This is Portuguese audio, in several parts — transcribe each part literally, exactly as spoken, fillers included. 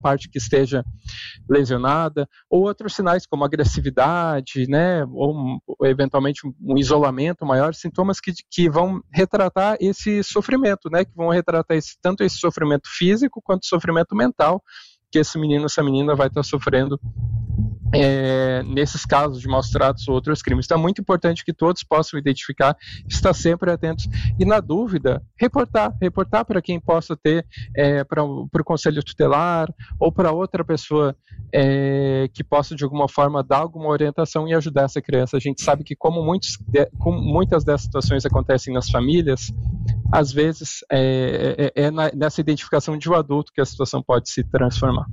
parte que esteja lesionada, ou outros sinais como agressividade, né, ou, ou eventualmente um isolamento maior, sintomas que, que vão retratar esse sofrimento, né, que vão retratar esse, tanto esse sofrimento físico quanto sofrimento mental que esse menino, essa menina vai estar sofrendo É, nesses casos de maus tratos ou outros crimes. Então é muito importante que todos possam identificar, estar sempre atentos e, na dúvida, reportar, reportar para quem possa ter, é, para o conselho tutelar ou para outra pessoa é, que possa de alguma forma dar alguma orientação e ajudar essa criança. A gente sabe que como, muitos, como muitas dessas situações acontecem nas famílias, às vezes é, é, é nessa identificação de um adulto que a situação pode se transformar.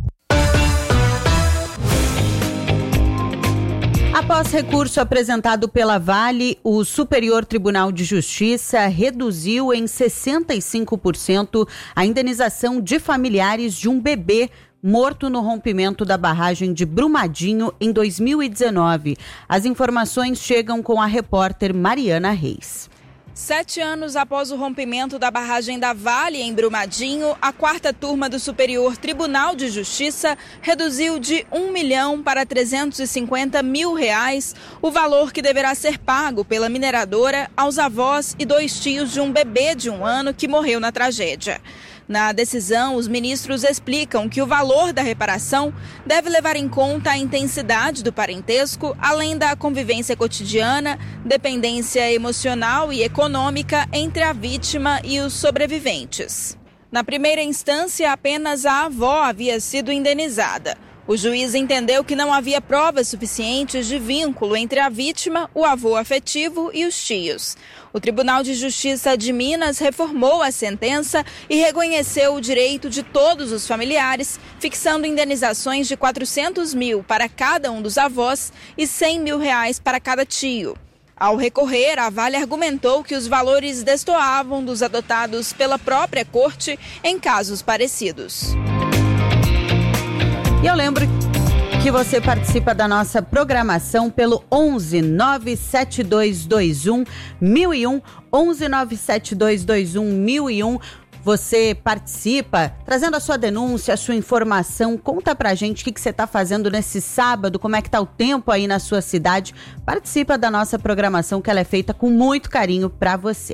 Após recurso apresentado pela Vale, o Superior Tribunal de Justiça reduziu em sessenta e cinco por cento a indenização de familiares de um bebê morto no rompimento da barragem de Brumadinho em dois mil e dezenove. As informações chegam com a repórter Mariana Reis. Sete anos após o rompimento da barragem da Vale em Brumadinho, a quarta turma do Superior Tribunal de Justiça reduziu de um milhão para trezentos e cinquenta mil reais o valor que deverá ser pago pela mineradora aos avós e dois tios de um bebê de um ano que morreu na tragédia. Na decisão, os ministros explicam que o valor da reparação deve levar em conta a intensidade do parentesco, além da convivência cotidiana, dependência emocional e econômica entre a vítima e os sobreviventes. Na primeira instância, apenas a avó havia sido indenizada. O juiz entendeu que não havia provas suficientes de vínculo entre a vítima, o avô afetivo e os tios. O Tribunal de Justiça de Minas reformou a sentença e reconheceu o direito de todos os familiares, fixando indenizações de quatrocentos mil para cada um dos avós e cem mil reais para cada tio. Ao recorrer, a Vale argumentou que os valores destoavam dos adotados pela própria corte em casos parecidos. E eu lembro que você participa da nossa programação pelo onze nove sete dois dois um mil e um, onze nove sete dois dois um mil e um. Você participa trazendo a sua denúncia, a sua informação. Conta pra gente o que, que você tá fazendo nesse sábado, como é que tá o tempo aí na sua cidade. Participa da nossa programação, que ela é feita com muito carinho pra você.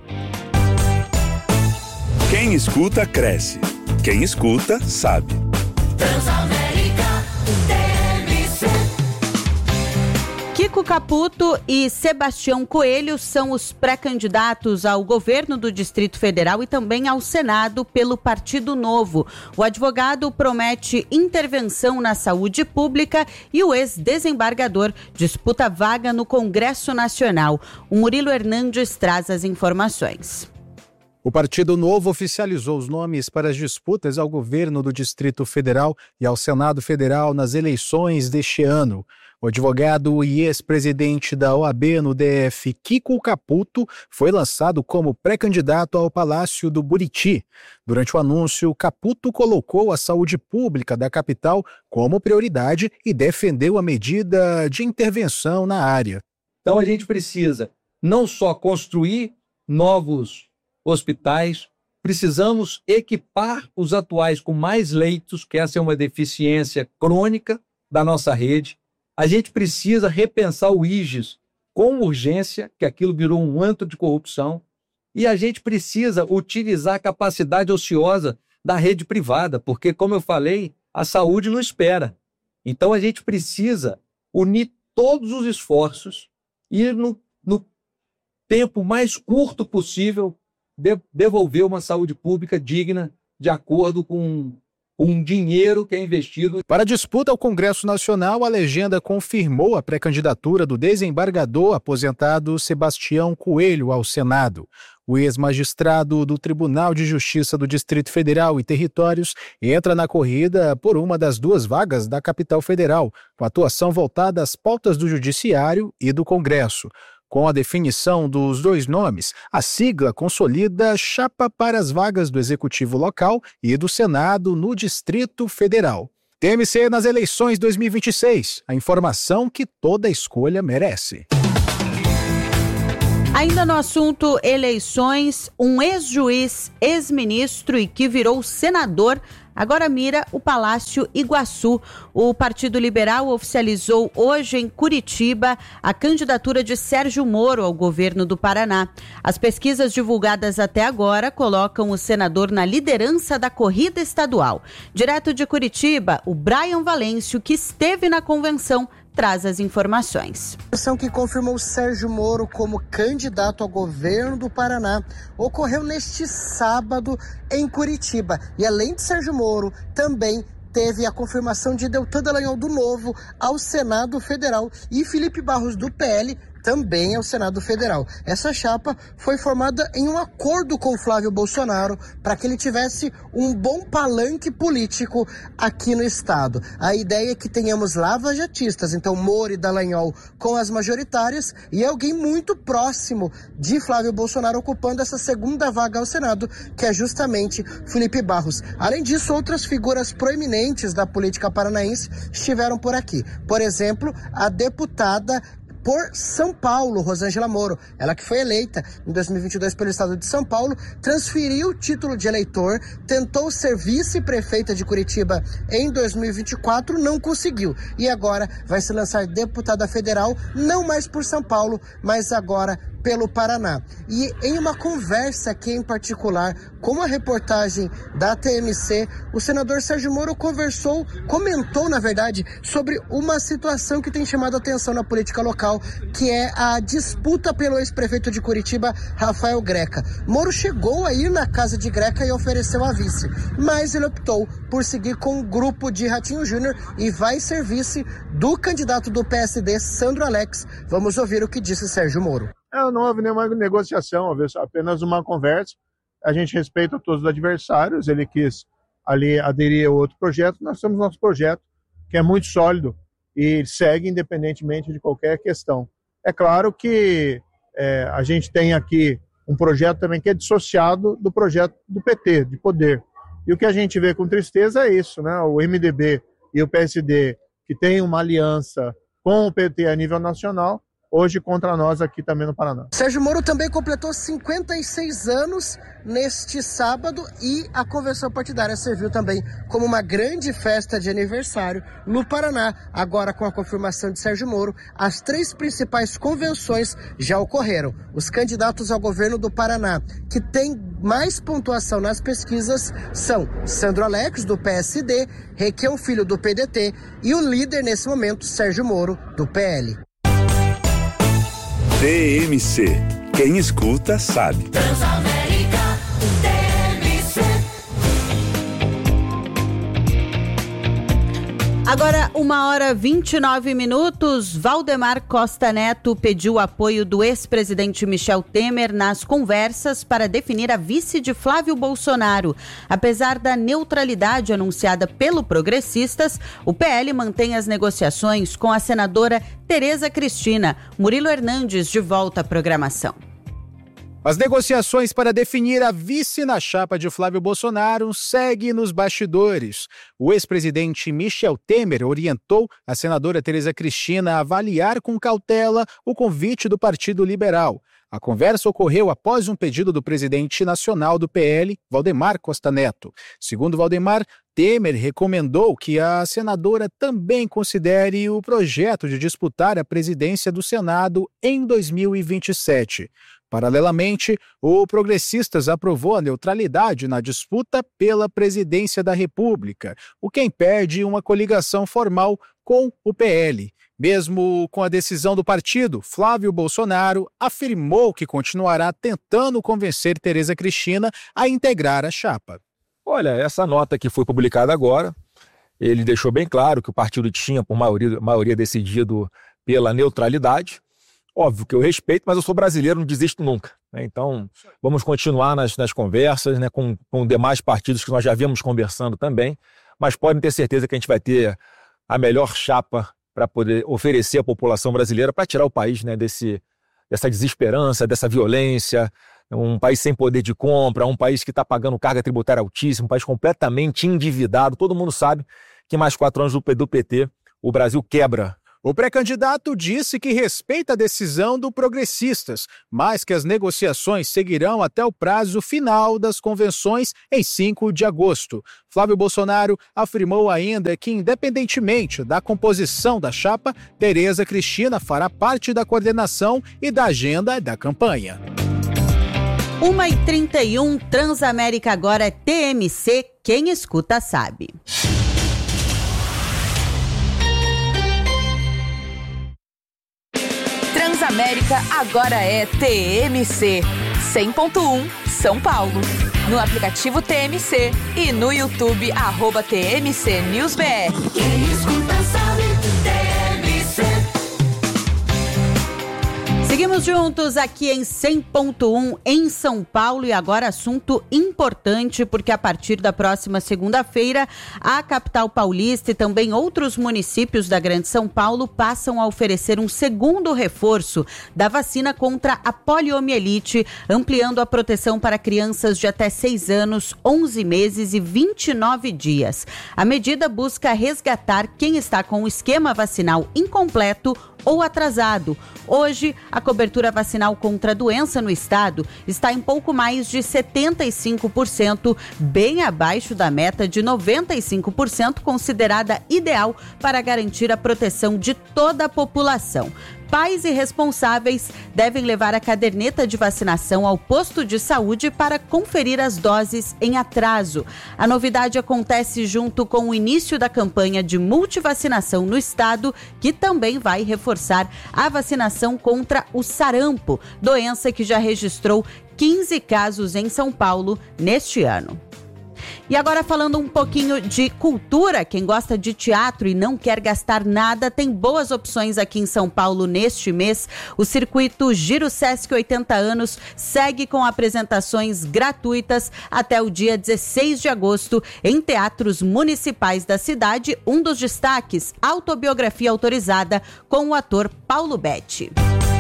Quem escuta, cresce. Quem escuta, sabe. Transamérica T M C. Kiko Caputo e Sebastião Coelho são os pré-candidatos ao governo do Distrito Federal e também ao Senado pelo Partido Novo. O advogado promete intervenção na saúde pública e o ex-desembargador disputa vaga no Congresso Nacional. O Murilo Hernandes traz as informações. O Partido Novo oficializou os nomes para as disputas ao governo do Distrito Federal e ao Senado Federal nas eleições deste ano. O advogado e ex-presidente da O A B no D F, Kiko Caputo, foi lançado como pré-candidato ao Palácio do Buriti. Durante o anúncio, Caputo colocou a saúde pública da capital como prioridade e defendeu a medida de intervenção na área. Então a gente precisa não só construir novos hospitais, precisamos equipar os atuais com mais leitos, que essa é uma deficiência crônica da nossa rede. A gente precisa repensar o I G E S com urgência, que aquilo virou um antro de corrupção, e a gente precisa utilizar a capacidade ociosa da rede privada, porque, como eu falei, a saúde não espera. Então a gente precisa unir todos os esforços e, no, no tempo mais curto possível, devolver uma saúde pública digna, de acordo com um dinheiro que é investido. Para a disputa ao Congresso Nacional, a legenda confirmou a pré-candidatura do desembargador aposentado Sebastião Coelho ao Senado. O ex-magistrado do Tribunal de Justiça do Distrito Federal e Territórios entra na corrida por uma das duas vagas da capital federal, com atuação voltada às pautas do Judiciário e do Congresso. Com a definição dos dois nomes, a sigla consolida a chapa para as vagas do Executivo local e do Senado no Distrito Federal. T M C nas eleições dois mil e vinte e seis, a informação que toda escolha merece. Ainda no assunto eleições, um ex-juiz, ex-ministro e que virou senador, agora mira o Palácio Iguaçu. O Partido Liberal oficializou hoje em Curitiba a candidatura de Sérgio Moro ao governo do Paraná. As pesquisas divulgadas até agora colocam o senador na liderança da corrida estadual. Direto de Curitiba, o Brian Valêncio, que esteve na convenção, traz as informações. A eleição que confirmou Sérgio Moro como candidato ao governo do Paraná ocorreu neste sábado em Curitiba. E além de Sérgio Moro, também teve a confirmação de Deltan Dallagnol do Novo ao Senado Federal e Felipe Barros do P L também ao Senado Federal. Essa chapa foi formada em um acordo com Flávio Bolsonaro para que ele tivesse um bom palanque político aqui no estado. A ideia é que tenhamos lava-jatistas, então Moro e Dallagnol com as majoritárias e alguém muito próximo de Flávio Bolsonaro ocupando essa segunda vaga ao Senado, que é justamente Felipe Barros. Além disso, outras figuras proeminentes da política paranaense estiveram por aqui. Por exemplo, a deputada por São Paulo, Rosângela Moro, ela que foi eleita em dois mil e vinte e dois pelo estado de São Paulo, transferiu o título de eleitor, tentou ser vice-prefeita de Curitiba em dois mil e vinte e quatro, não conseguiu. E agora vai se lançar deputada federal, não mais por São Paulo, mas agora pelo Paraná. E em uma conversa aqui em particular com a reportagem da T M C, o senador Sérgio Moro conversou, comentou na verdade, sobre uma situação que tem chamado a atenção na política local, que é a disputa pelo ex-prefeito de Curitiba, Rafael Greca. Moro chegou a ir na casa de Greca e ofereceu a vice, mas ele optou por seguir com o grupo de Ratinho Júnior e vai ser vice do candidato do P S D, Sandro Alex. Vamos ouvir o que disse Sérgio Moro. Não houve nenhuma negociação, apenas uma conversa. A gente respeita todos os adversários, ele quis ali aderir a outro projeto, nós temos nosso projeto, que é muito sólido e segue independentemente de qualquer questão. É claro que é, a gente tem aqui um projeto também que é dissociado do projeto do P T, de poder. E o que a gente vê com tristeza é isso, né? O M D B e o P S D, que tem uma aliança com o P T a nível nacional, hoje contra nós aqui também no Paraná. Sérgio Moro também completou cinquenta e seis anos neste sábado e a convenção partidária serviu também como uma grande festa de aniversário no Paraná. Agora, com a confirmação de Sérgio Moro, as três principais convenções já ocorreram. Os candidatos ao governo do Paraná que têm mais pontuação nas pesquisas são Sandro Alex, do P S D, Requião Filho, do P D T e o líder nesse momento, Sérgio Moro, do P L. T M C. Quem escuta sabe. Transamérica T M C. Agora, uma hora e vinte e nove minutos, Valdemar Costa Neto pediu apoio do ex-presidente Michel Temer nas conversas para definir a vice de Flávio Bolsonaro. Apesar da neutralidade anunciada pelo Progressistas, o P L mantém as negociações com a senadora Tereza Cristina. Murilo Hernandes, de volta à programação. As negociações para definir a vice na chapa de Flávio Bolsonaro seguem nos bastidores. O ex-presidente Michel Temer orientou a senadora Tereza Cristina a avaliar com cautela o convite do Partido Liberal. A conversa ocorreu após um pedido do presidente nacional do P L, Valdemar Costa Neto. Segundo Valdemar, Temer recomendou que a senadora também considere o projeto de disputar a presidência do Senado em dois mil e vinte e sete. Paralelamente, o Progressistas aprovou a neutralidade na disputa pela presidência da República, o que impede uma coligação formal com o P L. Mesmo com a decisão do partido, Flávio Bolsonaro afirmou que continuará tentando convencer Tereza Cristina a integrar a chapa. Olha, essa nota que foi publicada agora, ele deixou bem claro que o partido tinha, por maioria, maioria decidido pela neutralidade. Óbvio que eu respeito, mas eu sou brasileiro, não desisto nunca. Né? Então, vamos continuar nas, nas conversas, né, com, com demais partidos que nós já vimos conversando também, mas podem ter certeza que a gente vai ter a melhor chapa para poder oferecer à população brasileira para tirar o país, né, desse, dessa desesperança, dessa violência, um país sem poder de compra, um país que está pagando carga tributária altíssima, um país completamente endividado. Todo mundo sabe que mais quatro anos do, do P T, o Brasil quebra O pré-candidato disse que respeita a decisão do Progressistas, mas que as negociações seguirão até o prazo final das convenções em cinco de agosto. Flávio Bolsonaro afirmou ainda que, independentemente da composição da chapa, Tereza Cristina fará parte da coordenação e da agenda da campanha. uma e trinta e um, Transamérica agora é T M C, quem escuta sabe. Transamérica agora é T M C cem ponto um São Paulo. No aplicativo T M C e no YouTube, arroba T M C News B R. Quem escuta sabe, T M C. Seguimos juntos aqui em cem ponto um em São Paulo e agora assunto importante porque a partir da próxima segunda-feira a capital paulista e também outros municípios da Grande São Paulo passam a oferecer um segundo reforço da vacina contra a poliomielite, ampliando a proteção para crianças de até seis anos, onze meses e vinte e nove dias. A medida busca resgatar quem está com o esquema vacinal incompleto ou atrasado. Hoje, a cobertura vacinal contra a doença no estado está em pouco mais de setenta e cinco por cento, bem abaixo da meta de noventa e cinco por cento considerada ideal para garantir a proteção de toda a população. Pais e responsáveis devem levar a caderneta de vacinação ao posto de saúde para conferir as doses em atraso. A novidade acontece junto com o início da campanha de multivacinação no estado, que também vai reforçar a vacinação contra o sarampo, doença que já registrou quinze casos em São Paulo neste ano. E agora falando um pouquinho de cultura, quem gosta de teatro e não quer gastar nada, tem boas opções aqui em São Paulo neste mês. O circuito Giro Sesc oitenta anos segue com apresentações gratuitas até o dia dezesseis de agosto em teatros municipais da cidade. Um dos destaques, autobiografia autorizada com o ator Paulo Betti.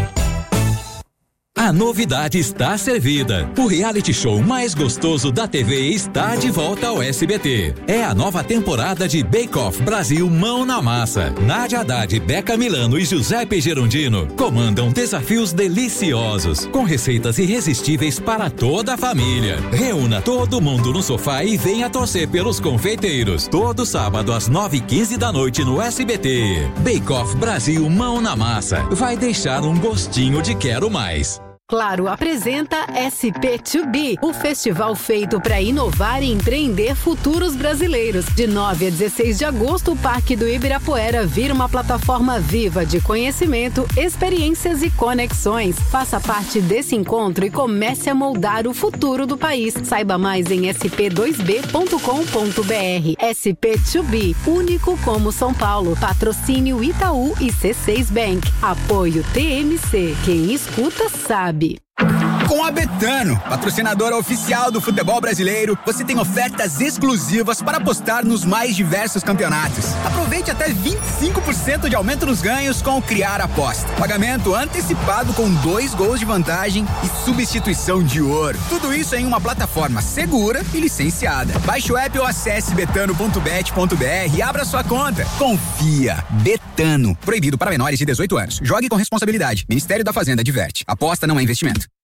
A novidade está servida. O reality show mais gostoso da T V está de volta ao S B T. É a nova temporada de Bake Off Brasil Mão na Massa. Nádia Haddad, Beca Milano e Giuseppe Gerondino comandam desafios deliciosos, com receitas irresistíveis para toda a família. Reúna todo mundo no sofá e venha torcer pelos confeiteiros. Todo sábado às nove e quinze da noite no S B T. Bake Off Brasil Mão na Massa. Vai deixar um gostinho de quero mais. Claro apresenta S P dois B, o festival feito para inovar e empreender futuros brasileiros. De nove a dezesseis de agosto, o Parque do Ibirapuera vira uma plataforma viva de conhecimento, experiências e conexões. Faça parte desse encontro e comece a moldar o futuro do país. Saiba mais em s p dois b ponto com ponto b r. S P dois B, único como São Paulo. Patrocínio Itaú e C seis Bank. Apoio T M C. Quem escuta sabe. Com a Betano, patrocinadora oficial do futebol brasileiro, você tem ofertas exclusivas para apostar nos mais diversos campeonatos. Aproveite até vinte e cinco por cento de aumento nos ganhos com o Criar Aposta. Pagamento antecipado com dois gols de vantagem e substituição de ouro. Tudo isso em uma plataforma segura e licenciada. Baixe o app ou acesse betano ponto bet ponto b r e abra sua conta. Confia. Betano. Proibido para menores de dezoito anos. Jogue com responsabilidade. Ministério da Fazenda adverte. Aposta não é investimento.